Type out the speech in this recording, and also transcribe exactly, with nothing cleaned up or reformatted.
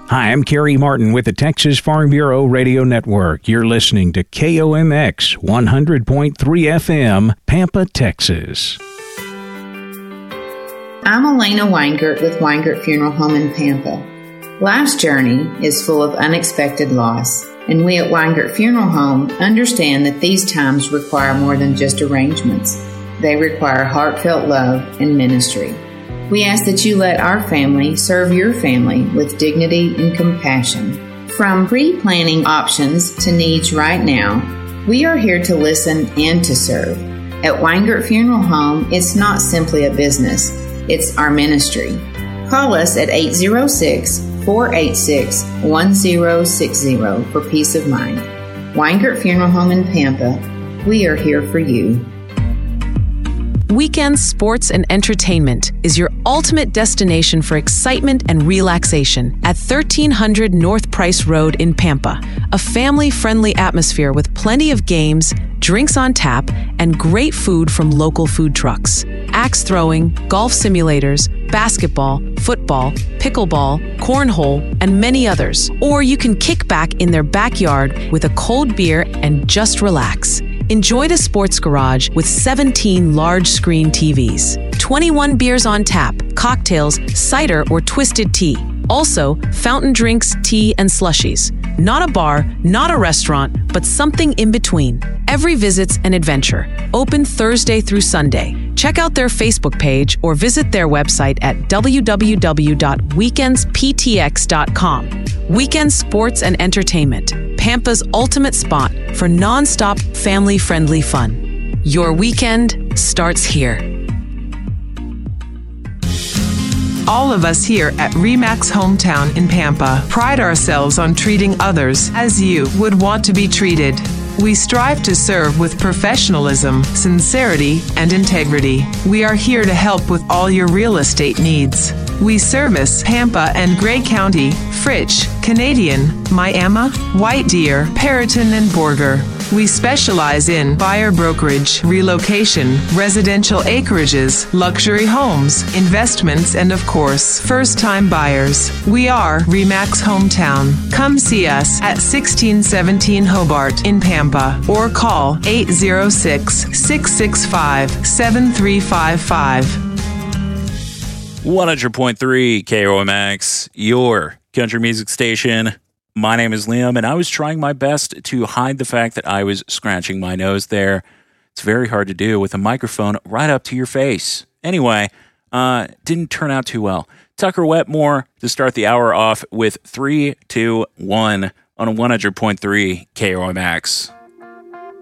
Hi, I'm Kerry Martin with the Texas Farm Bureau Radio Network. You're listening to K O M X one hundred point three F M, Pampa, Texas. I'm Elena Weingart with Weingart Funeral Home in Pampa. Life's journey is full of unexpected loss, and we at Weingart Funeral Home understand that these times require more than just arrangements. They require heartfelt love and ministry. We ask that you let our family serve your family with dignity and compassion. From pre-planning options to needs right now, we are here to listen and to serve. At Weingart Funeral Home, it's not simply a business, it's our ministry. Call us at eight zero six, four eight six, one zero six zero for peace of mind. Weingart Funeral Home in Pampa, we are here for you. Weekend Sports and Entertainment is your ultimate destination for excitement and relaxation at thirteen hundred North Price Road in Pampa. A family-friendly atmosphere with plenty of games, drinks on tap, and great food from local food trucks. Axe throwing, golf simulators, basketball, football, pickleball, cornhole, and many others. Or you can kick back in their backyard with a cold beer and just relax. Enjoy the Sports Garage with seventeen large-screen T Vs, twenty-one beers on tap, cocktails, cider, or twisted tea. Also, fountain drinks, tea, and slushies. Not a bar, not a restaurant, but something in between. Every visit's an adventure. Open Thursday through Sunday. Check out their Facebook page or visit their website at w w w dot weekends p t x dot com. Weekend Sports and Entertainment, Pampa's ultimate spot for non-stop family-friendly fun. Your weekend starts here. All of us here at Remax Hometown in Pampa pride ourselves on treating others as you would want to be treated. We strive to serve with professionalism, sincerity, and integrity. We are here to help with all your real estate needs. We service Pampa and Gray County, Fritch, Canadian, Miami, White Deer, Perriton, and Borger. We specialize in buyer brokerage, relocation, residential acreages, luxury homes, investments, and of course, first-time buyers. We are Remax Hometown. Come see us at sixteen seventeen Hobart in Pampa or call eight zero six, six six five, seven three five five. one hundred point three K O M X, your country music station. My name is Liam, and I was trying my best to hide the fact that I was scratching my nose there. It's very hard to do with a microphone right up to your face. Anyway, uh, didn't turn out too well. Tucker Wetmore to start the hour off with three two one on one hundred point three K O M X.